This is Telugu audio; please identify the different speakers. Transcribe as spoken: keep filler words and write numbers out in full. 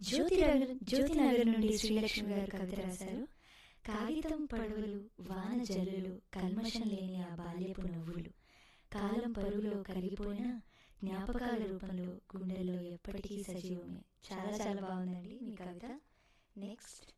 Speaker 1: జ్యోతినగర్ జ్యోతినగర్ నుండి శ్రీలక్ష్మి గారు కవిత రాశారు. కాగితం పడవలు, వాన జల్లులు, కల్మషం లేని ఆ బాల్యపు నవ్వులు, కాలం పరుగులో కరిగిపోయిన జ్ఞాపకాల రూపంలో గుండెల్లో ఎప్పటికీ సజీవమే. చాలా చాలా బాగుందండి మీ కవిత. నెక్స్ట్